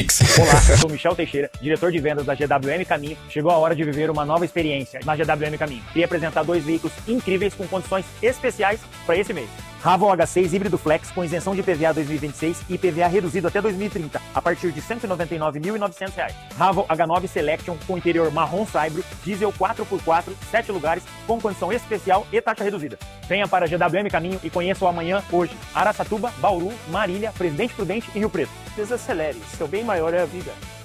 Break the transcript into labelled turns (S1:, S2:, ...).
S1: Pix.
S2: Olá, eu sou Michel Teixeira, diretor de vendas da GWM Caminho. Chegou a hora de viver uma nova experiência na GWM Caminho. Queria apresentar 2 veículos incríveis com condições especiais para esse mês. Raval H6 híbrido flex com isenção de IPVA 2026 e IPVA reduzido até 2030, a partir de R$ 199.900. Raval H9 Selection com interior marrom saibro, diesel 4x4, 7 lugares, com condição especial e taxa reduzida. Venha para a GWM Caminho e conheça o amanhã hoje. Araçatuba, Bauru, Marília, Presidente Prudente e Rio Preto.
S3: Desacelere, seu bem maior é a vida.